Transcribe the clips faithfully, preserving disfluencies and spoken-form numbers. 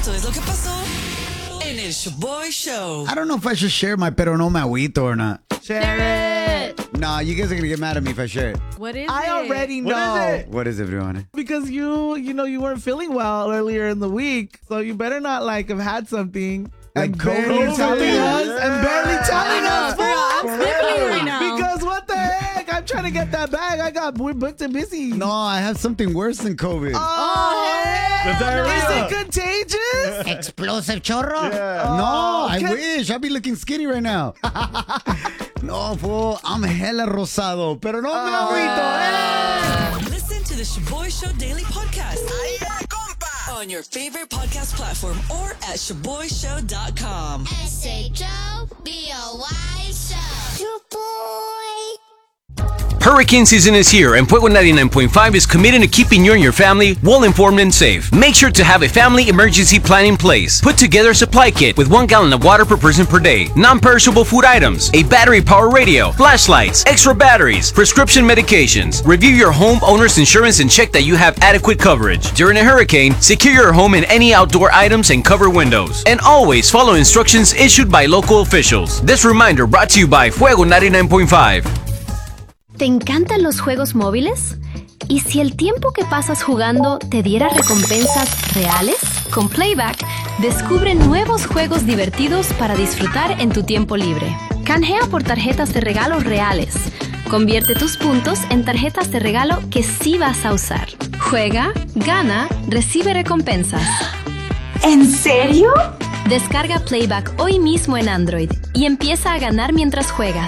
Esto es lo que pasó en el Shaboy Show. I don't know if I should share my pero no me agüito or not. Share it. No, you guys are gonna get mad at me if I share it. What is I it? already know. What is it? What is it, Brianna? Because you, you know, you weren't feeling well earlier in the week, so you better not like have had something Like and barely COVID? telling us and barely telling I us. know, girl, I'm fool. sniffling right now. Because what the heck? I'm trying to get that bag. I got we're booked and busy. No, I have something worse than COVID. Oh, The heck. diarrhea. Is it contagious? Explosive chorro. Yeah. No, I can- wish. I'd be looking skinny right now. No, fool. I'm hella rosado. Pero no me agüito, eh. Listen to the Shaboy Show Daily Podcast on your favorite podcast platform or at shaboy show dot com. S H O B O Y Show. Your boy. Hurricane season is here, and Fuego ninety-nine point five is committed to keeping you and your family well-informed and safe. Make sure to have a family emergency plan in place. Put together a supply kit with one gallon of water per person per day, non-perishable food items, a battery-powered radio, flashlights, extra batteries, prescription medications. Review your homeowner's insurance and check that you have adequate coverage. During a hurricane, secure your home and any outdoor items and cover windows. And always follow instructions issued by local officials. This reminder brought to you by Fuego ninety-nine point five. ¿Te encantan los juegos móviles? ¿Y si el tiempo que pasas jugando te diera recompensas reales? Con Playback, descubre nuevos juegos divertidos para disfrutar en tu tiempo libre. Canjea por tarjetas de regalo reales. Convierte tus puntos en tarjetas de regalo que sí vas a usar. Juega, gana, recibe recompensas. ¿En serio? Descarga Playback hoy mismo en Android y empieza a ganar mientras juegas.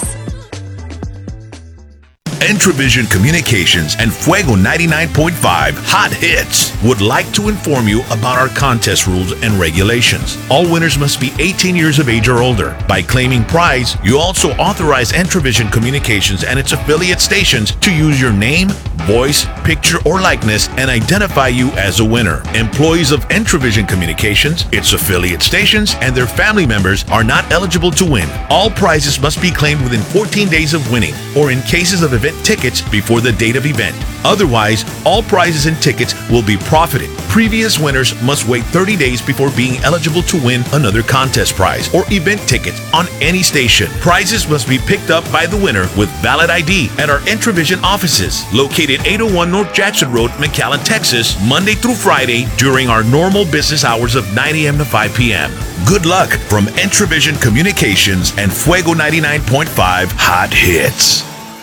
Entravision Communications and Fuego ninety-nine point five Hot Hits would like to inform you about our contest rules and regulations. All winners must be eighteen years of age or older. By claiming prize, you also authorize Entravision Communications and its affiliate stations to use your name, voice, picture, or likeness and identify you as a winner. Employees of Entravision Communications, its affiliate stations, and their family members are not eligible to win. All prizes must be claimed within fourteen days of winning, or in cases of event tickets before the date of event. Otherwise, all prizes and tickets will be profited. Previous winners must wait thirty days before being eligible to win another contest prize or event tickets on any station. Prizes must be picked up by the winner with valid I D at our Entravision offices located eight oh one North Jackson Road, McAllen, Texas, Monday through Friday during our normal business hours of nine a.m. to five p.m. Good luck from Entravision Communications and Fuego ninety-nine point five Hot Hits.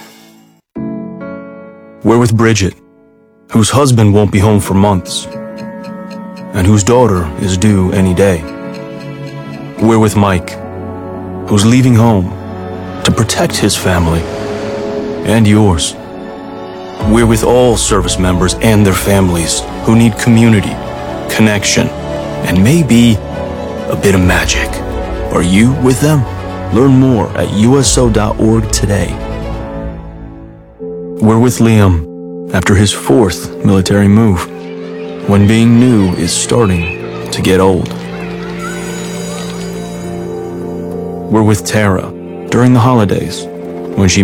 We're with Bridget, whose husband won't be home for months, and whose daughter is due any day. We're with Mike, who's leaving home to protect his family and yours. We're with all service members and their families who need community, connection, and maybe a bit of magic. Are you with them? Learn more at U S O dot org today. We're with Liam after his fourth military move, when being new is starting to get old. We're with Tara during the holidays, when she